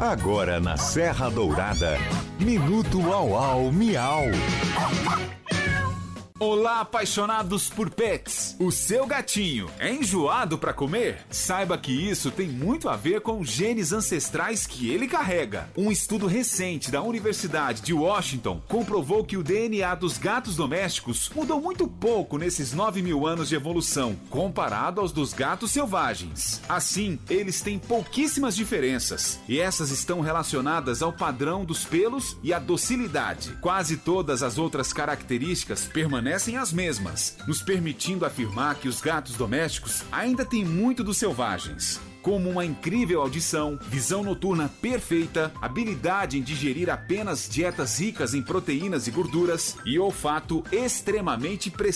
Agora na Serra Dourada, Minuto Au Au Miau. Olá, apaixonados por pets! O seu gatinho é enjoado para comer? Saiba que isso tem muito a ver com os genes ancestrais que ele carrega. Um estudo recente da Universidade de Washington comprovou que o DNA dos gatos domésticos mudou muito pouco nesses 9.000 anos de evolução, comparado aos dos gatos selvagens. Assim, eles têm pouquíssimas diferenças, e essas estão relacionadas ao padrão dos pelos e à docilidade. Quase todas as outras características permanecem as mesmas, nos permitindo afirmar que os gatos domésticos ainda têm muito dos selvagens, como uma incrível audição, visão noturna perfeita, habilidade em digerir apenas dietas ricas em proteínas e gorduras e olfato extremamente preciso.